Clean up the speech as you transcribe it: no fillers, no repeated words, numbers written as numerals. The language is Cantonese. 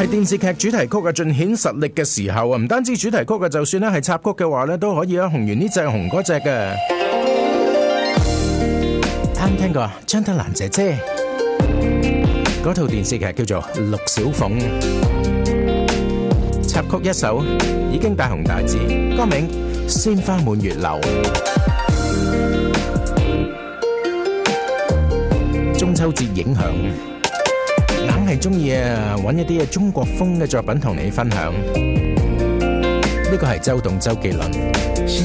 係電視劇主題曲嘅盡顯實力嘅時候啊！唔單止主題曲嘅，就算咧係插曲嘅話咧，都可以啊紅完呢隻紅嗰隻嘅。啱聽過張德蘭姐姐嗰套電視劇叫做《陸小鳳》，插曲一首已經大紅大紫，歌名《鮮花滿月樓》。中秋節影響，硬係中意揾一啲中國風嘅作品同你分享。呢個係周董周杰倫。